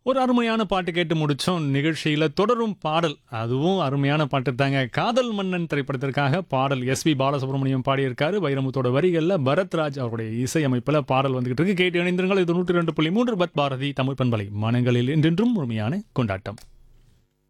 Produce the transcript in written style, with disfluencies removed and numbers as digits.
ஒரு அருமையான பாட்டு கேட்டு முடிச்சோம். நிகழ்ச்சியில தொடரும் பாடல். அதுவும் அருமையான பாட்டு தாங்க. காதல் மன்னன் திரைப்படத்திற்காக பாடல் எஸ்பி பாலசுப்ரமணியம் பாடியிருக்காரு. வைரமுத்தோட வரிகள்ல பரத்ராஜ் அவருடைய இசையமைப்புல பாடல் வந்துகிட்டு இருக்கு. கேட்டு இணைந்திருங்கள். இது 102.3 பத் பாரதி தமிழ் பண்பலை. மனங்களில் என்றென்றும் முழுமையான கொண்டாட்டம்.